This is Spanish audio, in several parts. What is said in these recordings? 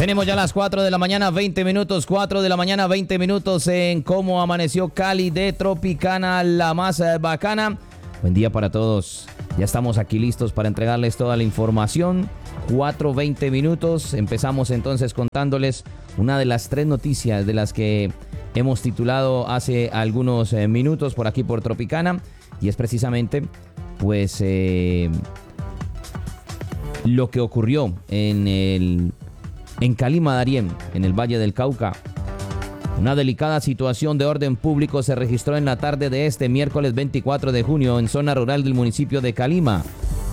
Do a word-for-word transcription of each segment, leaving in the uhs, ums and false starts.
Tenemos ya las cuatro de la mañana, veinte minutos, cuatro de la mañana, veinte minutos en Cómo Amaneció Cali de Tropicana, la más eh, bacana. Buen día para todos. Ya estamos aquí listos para entregarles toda la información. cuatro, veinte minutos. Empezamos entonces contándoles una de las tres noticias de las que hemos titulado hace algunos eh, minutos por aquí por Tropicana. Y es precisamente, pues, eh, lo que ocurrió en el... En Calima, Darién, en el Valle del Cauca. Una delicada situación de orden público se registró en la tarde de este miércoles veinticuatro de junio en zona rural del municipio de Calima,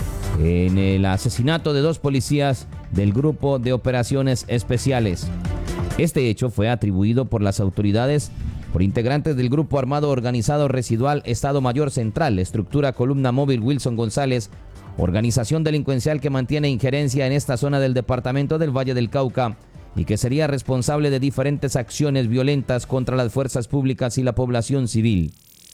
en el asesinato de dos policías del Grupo de Operaciones Especiales. Este hecho fue atribuido por las autoridades por integrantes del Grupo Armado Organizado Residual Estado Mayor Central, estructura Columna Móvil Wilson González, organización delincuencial que mantiene injerencia en esta zona del departamento del Valle del Cauca y que sería responsable de diferentes acciones violentas contra las fuerzas públicas y la población civil.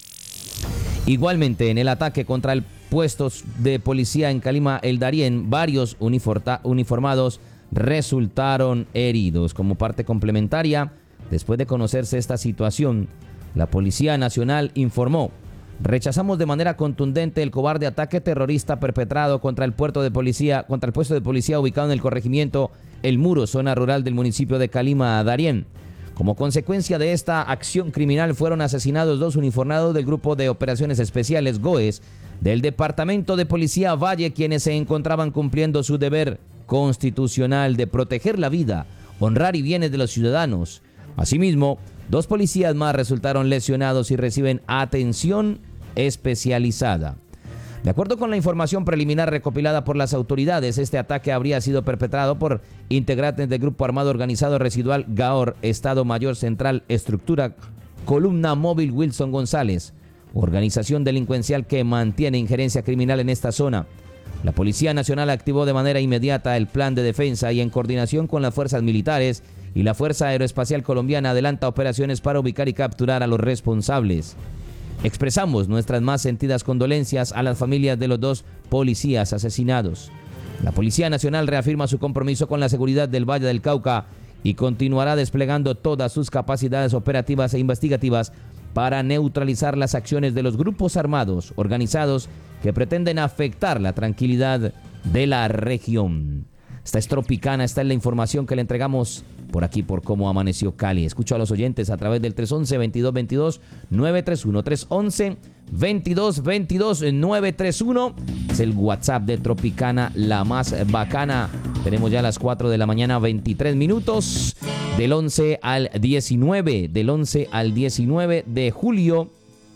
Igualmente, en el ataque contra el puesto de policía en Calima, el Darién, varios uniforta- uniformados resultaron heridos. Como parte complementaria, después de conocerse esta situación, la Policía Nacional informó: rechazamos de manera contundente el cobarde ataque terrorista perpetrado contra el puerto de policía, contra el puesto de policía ubicado en el corregimiento El Muro, zona rural del municipio de Calima, Darién. Como consecuencia de esta acción criminal fueron asesinados dos uniformados del Grupo de Operaciones Especiales GOES del Departamento de Policía Valle, quienes se encontraban cumpliendo su deber constitucional de proteger la vida, honrar y bienes de los ciudadanos. Asimismo, dos policías más resultaron lesionados y reciben atención especializada. De acuerdo con la información preliminar recopilada por las autoridades, este ataque habría sido perpetrado por integrantes del Grupo Armado Organizado Residual GAOR, Estado Mayor Central, estructura Columna Móvil Wilson González, organización delincuencial que mantiene injerencia criminal en esta zona. La Policía Nacional activó de manera inmediata el plan de defensa y en coordinación con las fuerzas militares y la Fuerza Aeroespacial Colombiana adelanta operaciones para ubicar y capturar a los responsables. Expresamos nuestras más sentidas condolencias a las familias de los dos policías asesinados. La Policía Nacional reafirma su compromiso con la seguridad del Valle del Cauca y continuará desplegando todas sus capacidades operativas e investigativas para neutralizar las acciones de los grupos armados organizados que pretenden afectar la tranquilidad de la región. Esta es Tropicana, esta es la información que le entregamos por aquí por Cómo Amaneció Cali. Escucho a los oyentes a través del tres once, veintidós veintidós, nueve tres uno, tres once, veintidós veintidós, nueve tres uno. Es el WhatsApp de Tropicana, la más bacana. Tenemos ya las cuatro de la mañana, veintitrés minutos, del once al diecinueve, del once al diecinueve de julio.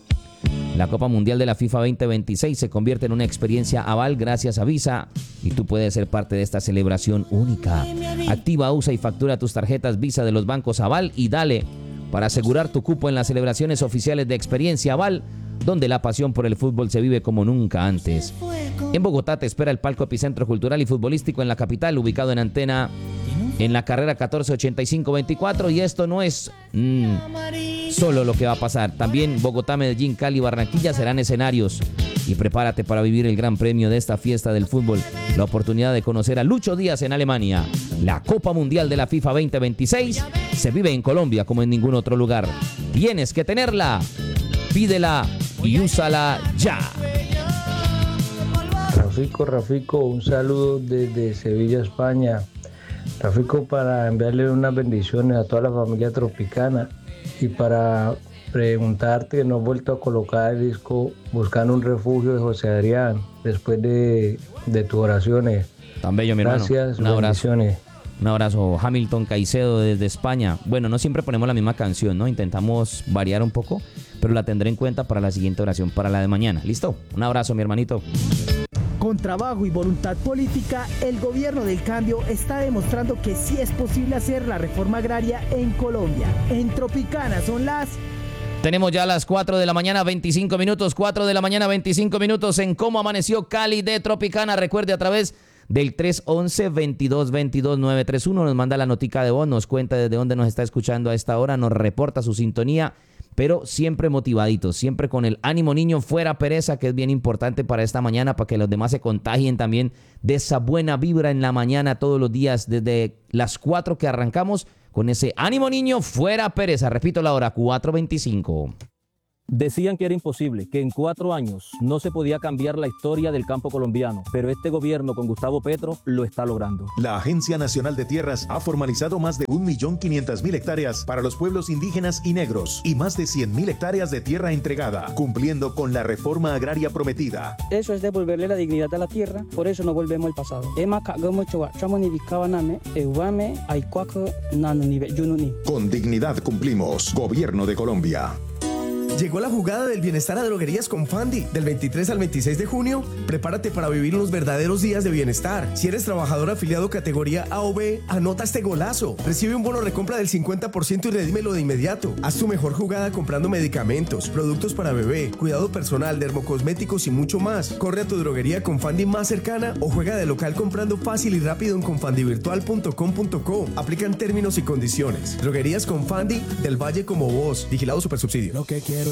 La Copa Mundial de la FIFA veinte veintiséis se convierte en una experiencia Aval gracias a Visa y tú puedes ser parte de esta celebración única. Activa, usa y factura tus tarjetas Visa de los bancos Aval y dale para asegurar tu cupo en las celebraciones oficiales de Experiencia Aval, donde la pasión por el fútbol se vive como nunca antes. En Bogotá te espera el Palco Epicentro Cultural y Futbolístico en la capital, ubicado en Antena en la carrera catorce ochenta y cinco veinticuatro, y esto no es mmm, solo lo que va a pasar. También Bogotá, Medellín, Cali y Barranquilla serán escenarios. Y prepárate para vivir el gran premio de esta fiesta del fútbol, la oportunidad de conocer a Lucho Díaz en Alemania. La Copa Mundial de la FIFA veinte veintiséis se vive en Colombia como en ningún otro lugar. Tienes que tenerla, pídela y úsala ya. Rafico, Rafico, un saludo desde Sevilla, España. Rafico, para enviarle unas bendiciones a toda la familia Tropicana y para preguntarte que no has vuelto a colocar el disco Buscando un Refugio de José Adrián después de, de tus oraciones. Tan bello, mi hermano. Gracias, un abrazo. bendiciones. Un abrazo, Hamilton Caicedo desde España. Bueno, no siempre ponemos la misma canción, ¿no? Intentamos variar un poco, pero la tendré en cuenta para la siguiente oración, para la de mañana. ¿Listo? Un abrazo, mi hermanito. Con trabajo y voluntad política, el gobierno del cambio está demostrando que sí es posible hacer la reforma agraria en Colombia. En Tropicana son las... Tenemos ya las cuatro de la mañana, veinticinco minutos, cuatro de la mañana, veinticinco minutos en Cómo Amaneció Cali de Tropicana. Recuerde, a través del tres once, veintidós veintidós, nueve tres uno nos manda la notica de voz, nos cuenta desde dónde nos está escuchando a esta hora, nos reporta su sintonía pero siempre motivaditos, siempre con el ánimo niño, fuera pereza, que es bien importante para esta mañana, para que los demás se contagien también de esa buena vibra en la mañana todos los días, desde las cuatro que arrancamos, con ese ánimo niño, fuera pereza. Repito la hora, cuatro veinticinco. Decían que era imposible, que en cuatro años no se podía cambiar la historia del campo colombiano, pero este gobierno con Gustavo Petro lo está logrando. La Agencia Nacional de Tierras ha formalizado más de un millón quinientas mil hectáreas para los pueblos indígenas y negros y más de cien mil hectáreas de tierra entregada, cumpliendo con la reforma agraria prometida. Eso es devolverle la dignidad a la tierra, por eso no volvemos al pasado. Con dignidad cumplimos. Gobierno de Colombia. Llegó la jugada del bienestar a Droguerías Confandi. Del veintitrés al veintiséis de junio, prepárate para vivir unos verdaderos días de bienestar. Si eres trabajador afiliado categoría A o B, anota este golazo. Recibe un bono recompra del cincuenta por ciento y redímelo de inmediato. Haz tu mejor jugada comprando medicamentos, productos para bebé, cuidado personal, dermocosméticos y mucho más. Corre a tu droguería Confandi más cercana o juega de local comprando fácil y rápido en confandivirtual punto com punto co. Aplican términos y condiciones. Droguerías Confandi, del Valle como vos. Vigilado Supersubsidio. Lo que quiero